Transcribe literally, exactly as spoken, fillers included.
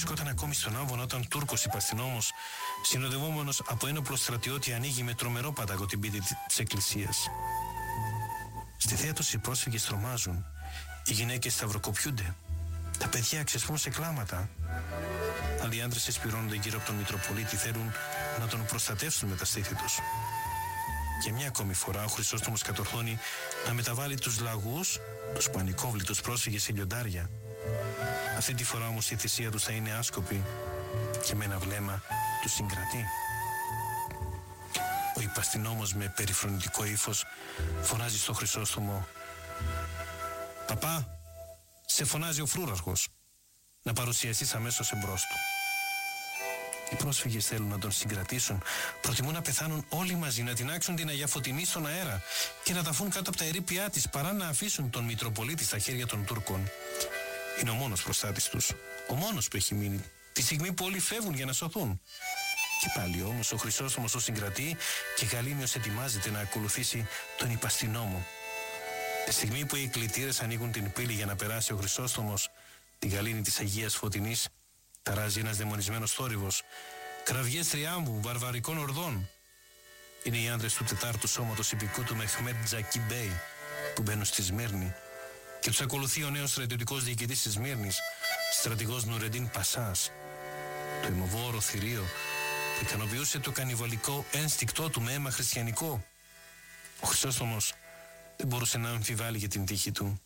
βρισκόταν ακόμη στον άμβονα όταν Τούρκος υπαστυνόμος, συνοδευόμενος από ένοπλο στρατιώτη, ανοίγει με τρομερό παταγό την πίτη της εκκλησίας. Στη θέα τους οι πρόσφυγες τρομάζουν, οι γυναίκες σταυροκοπιούνται, τα παιδιά ξεσπούν σε κλάματα. Άλλοι άντρες εσπυρώνονται γύρω από τον Μητροπολίτη, θέλουν να τον προστατεύσουν με τα στήθη τους. Και μια ακόμη φορά ο Χρυσόστομος κατορθώνει να μεταβάλει τους λαγούς, τους πανικόβλητους πρόσφυγες σε λιοντάρια. Αυτή τη φορά όμως η θυσία τους θα είναι άσκοπη και με ένα βλέμμα τους συγκρατεί. Ο υπαστυνόμος με περιφρονητικό ύφος φωνάζει στο Χρυσόστομο: «Παπά, σε φωνάζει ο φρούραρχος, να παρουσιαστείς αμέσως εμπρός του». Οι πρόσφυγες θέλουν να τον συγκρατήσουν, προτιμούν να πεθάνουν όλοι μαζί, να τεινάξουν την Αγία Φωτεινή στον αέρα και να ταφούν κάτω από τα ερείπια της, παρά να αφήσουν τον Μητροπολίτη στα χέρια των Τούρκων. Είναι ο μόνος προστάτης τους, ο μόνος που έχει μείνει, τη στιγμή που όλοι φεύγουν για να σωθούν. Και πάλι όμως ο Χρυσόστομος τον συγκρατεί και γαλήνιος ετοιμάζεται να ακολουθήσει τον υπαστυνόμο. Τη στιγμή που οι κλητήρες ανοίγουν την πύλη για να περάσει ο Χρυσόστομος, τη γαλήνη της Αγίας Φωτεινής ταράζει ένας δαιμονισμένος θόρυβος, κραυγές τριάμβου, βαρβαρικών ορδών. Είναι οι άντρες του τετάρτου σώματος υπηκού του Μεχμέτ Τζακί Μπέι που μπαίνουν στη Σμύρνη και τους ακολουθεί ο νέος στρατιωτικός διοικητής της Σμύρνης, στρατηγός Νουρεντίν Πασάς. Το αιμοβόρο θηρίο που ικανοποιούσε το κανιβαλικό ένστικτό του με αίμα χριστιανικό. Ο Χρυσόστομος δεν μπορούσε να αμφιβάλλει για την τύχη του.